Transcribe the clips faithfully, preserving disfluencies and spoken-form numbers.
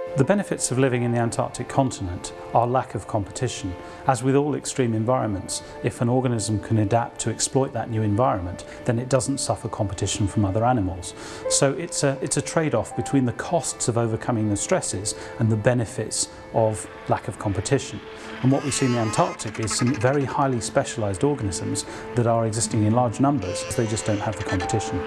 The benefits of living in the Antarctic continent are lack of competition. As with all extreme environments, if an organism can adapt to exploit that new environment, then it doesn't suffer competition from other animals. So it's a, it's a trade-off between the costs of overcoming the stresses and the benefits of lack of competition. And what we see in the Antarctic is some very highly specialised organisms that are existing in large numbers. They just don't have the competition.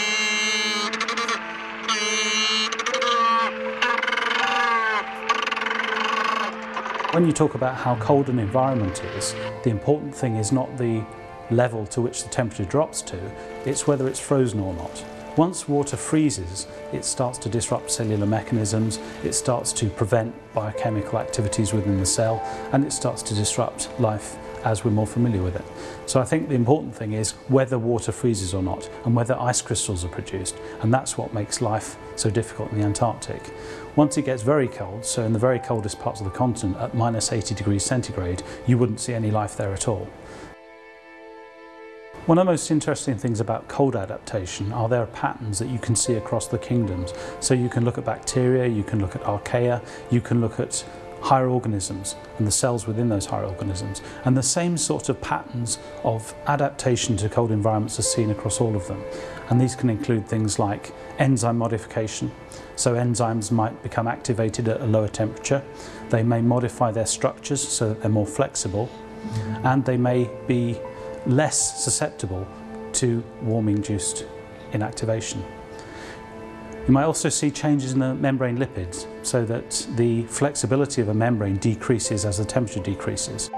When you talk about how cold an environment is, the important thing is not the level to which the temperature drops to, it's whether it's frozen or not. Once water freezes, it starts to disrupt cellular mechanisms, it starts to prevent biochemical activities within the cell, and it starts to disrupt life as we're more familiar with it. So I think the important thing is whether water freezes or not, and whether ice crystals are produced, and that's what makes life so difficult in the Antarctic. Once it gets very cold, so in the very coldest parts of the continent at minus eighty degrees centigrade, you wouldn't see any life there at all. One of the most interesting things about cold adaptation are there are patterns that you can see across the kingdoms. So you can look at bacteria, you can look at archaea, you can look at higher organisms and the cells within those higher organisms. And the same sort of patterns of adaptation to cold environments are seen across all of them. And these can include things like enzyme modification. So enzymes might become activated at a lower temperature. They may modify their structures so that they're more flexible. Mm-hmm. And they may be less susceptible to warming-induced inactivation. You might also see changes in the membrane lipids, so that the flexibility of a membrane decreases as the temperature decreases.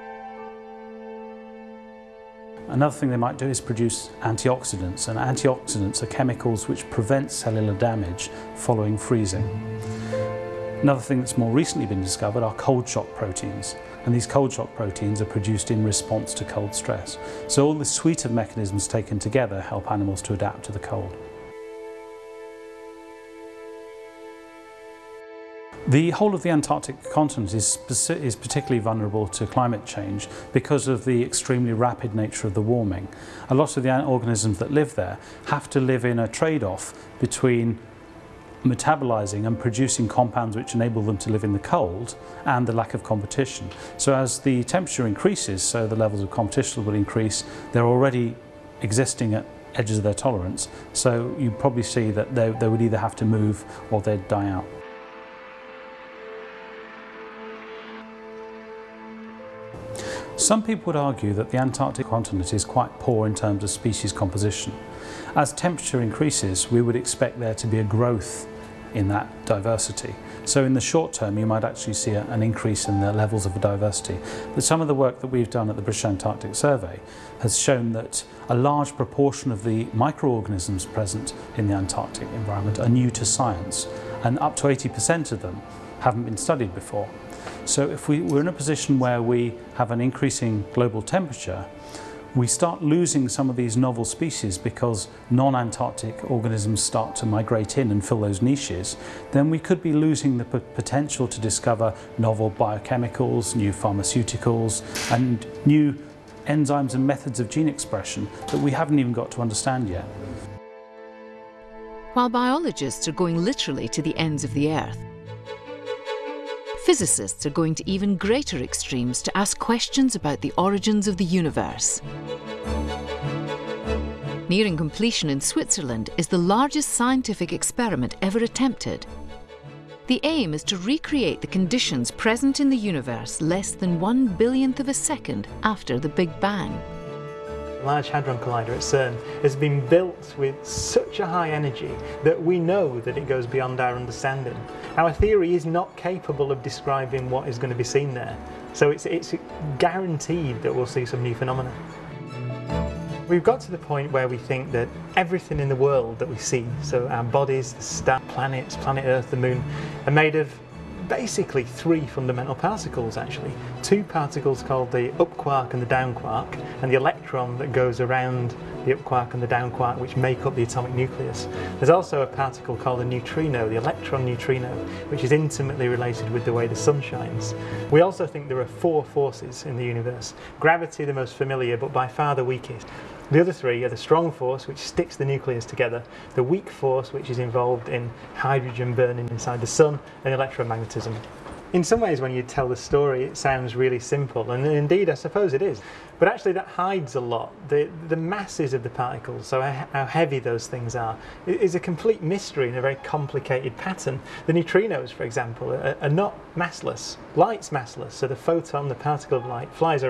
Another thing they might do is produce antioxidants, and antioxidants are chemicals which prevent cellular damage following freezing. Another thing that's more recently been discovered are cold shock proteins, and these cold shock proteins are produced in response to cold stress. So all this suite of mechanisms taken together help animals to adapt to the cold. The whole of the Antarctic continent is, is particularly vulnerable to climate change because of the extremely rapid nature of the warming. A lot of the organisms that live there have to live in a trade-off between metabolizing and producing compounds which enable them to live in the cold and the lack of competition. So as the temperature increases, so the levels of competition will increase. They're already existing at edges of their tolerance, so you probably see that they, they would either have to move or they'd die out. Some people would argue that the Antarctic continent is quite poor in terms of species composition. As temperature increases, we would expect there to be a growth in that diversity. So in the short term, you might actually see a, an increase in the levels of diversity. But some of the work that we've done at the British Antarctic Survey has shown that a large proportion of the microorganisms present in the Antarctic environment are new to science, and up to eighty percent of them haven't been studied before. So if we, we're in a position where we have an increasing global temperature, we start losing some of these novel species because non-Antarctic organisms start to migrate in and fill those niches, then we could be losing the potential to discover novel biochemicals, new pharmaceuticals, and new enzymes and methods of gene expression that we haven't even got to understand yet. While biologists are going literally to the ends of the Earth, physicists are going to even greater extremes to ask questions about the origins of the universe. Nearing completion in Switzerland is the largest scientific experiment ever attempted. The aim is to recreate the conditions present in the universe less than one billionth of a second after the Big Bang. The Large Hadron Collider at CERN has been built with such a high energy that we know that it goes beyond our understanding. Our theory is not capable of describing what is going to be seen there, so it's, it's guaranteed that we'll see some new phenomena. We've got to the point where we think that everything in the world that we see, so our bodies, the stars, planets, planet Earth, the moon, are made of basically three fundamental particles actually. Two particles called the up quark and the down quark, and the electron that goes around the up quark and the down quark, which make up the atomic nucleus. There's also a particle called a neutrino, the electron neutrino, which is intimately related with the way the sun shines. We also think there are four forces in the universe. Gravity, the most familiar, but by far the weakest. The other three are the strong force, which sticks the nucleus together, the weak force, which is involved in hydrogen burning inside the sun, and electromagnetism. In some ways, when you tell the story, it sounds really simple, and indeed I suppose it is, but actually that hides a lot. The, the masses of the particles, so how heavy those things are, is a complete mystery in a very complicated pattern. The neutrinos, for example, are, are not massless. Light's massless, so the photon, the particle of light, flies